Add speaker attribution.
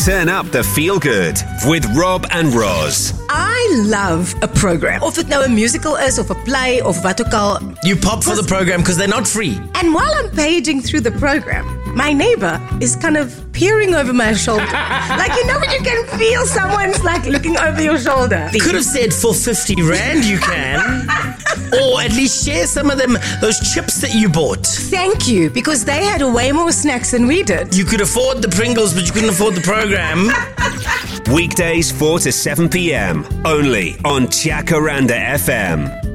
Speaker 1: Turn up the feel good with Rob and Roz.
Speaker 2: I love a program. Of dit nou 'n musical is of 'n play of wat ook al.
Speaker 3: You pop for the program because they're not free.
Speaker 2: And while I'm paging through the program, my neighbor is kind of peering over my shoulder. Like, you know when you can feel someone's like looking over your shoulder.
Speaker 3: Could have said for 50 rand you can. Or at least share some of them, those chips that you bought.
Speaker 2: Thank you, because they had way more snacks than we did.
Speaker 3: You could afford the Pringles, but you couldn't afford the program.
Speaker 1: Weekdays 4 to 7 p.m. only on Jacaranda FM.